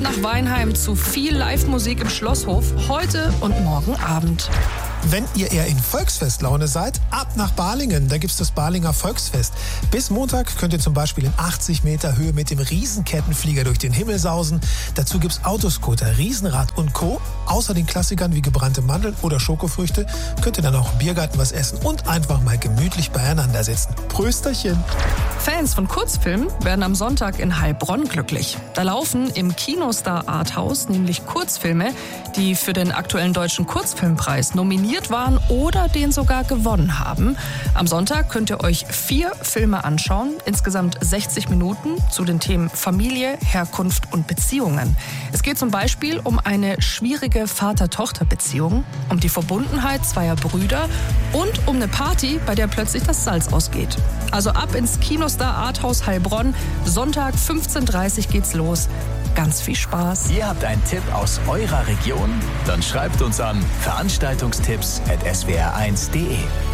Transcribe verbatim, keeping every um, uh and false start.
nach Weinheim zu viel Live-Musik im Schlosshof, heute und morgen Abend. Wenn ihr eher in Volksfestlaune seid, ab nach Balingen. Da gibt's das Balinger Volksfest. Bis Montag könnt ihr zum Beispiel in achtzig Meter Höhe mit dem Riesenkettenflieger durch den Himmel sausen. Dazu gibt's Autoscooter, Riesenrad und Co. Außer den Klassikern wie gebrannte Mandeln oder Schokofrüchte könnt ihr dann auch im Biergarten was essen und einfach mal gemütlich beieinander sitzen. Prösterchen! Fans von Kurzfilmen werden am Sonntag in Heilbronn glücklich. Da laufen im Kinostar Arthouse nämlich Kurzfilme, die für den aktuellen Deutschen Kurzfilmpreis nominiert waren oder den sogar gewonnen haben. Am Sonntag könnt ihr euch vier Filme anschauen, insgesamt sechzig Minuten, zu den Themen Familie, Herkunft und Beziehungen. Es geht zum Beispiel um eine schwierige Vater-Tochter-Beziehung, um die Verbundenheit zweier Brüder und um eine Party, bei der plötzlich das Salz ausgeht. Also ab ins Kinostar Arthouse Heilbronn. Sonntag fünfzehn Uhr dreißig geht's los. Ganz viel Spaß. Ihr habt einen Tipp aus eurer Region? Dann schreibt uns an veranstaltungstipps at s w r eins punkt d e.